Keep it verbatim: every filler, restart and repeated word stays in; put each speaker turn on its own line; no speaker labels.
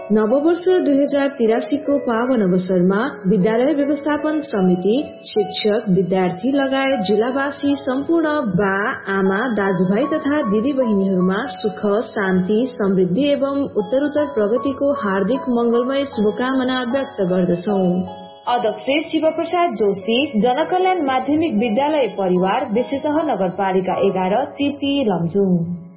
नववर्ष दुई हजार तिरासी को पावन अवसरमा विद्यालय व्यवस्थापन समिति, शिक्षक, विद्यार्थी लगायत जिल्लावासी सम्पूर्ण बा, आमा, दाजुभाइ तथा दिदी बहिनीहरूमा सुख, शान्ति, समृद्धि एवं उत्तरोत्तर प्रगतिको हार्दिक मंगलमय शुभकामना व्यक्त गर्दछौं। अध्यक्ष शिव प्रसाद जोशी, जनकल्याण माध्यमिक विद्यालय परिवार, विशेषतः नगरपालिका एघार, चिप्ती, लमजुङ।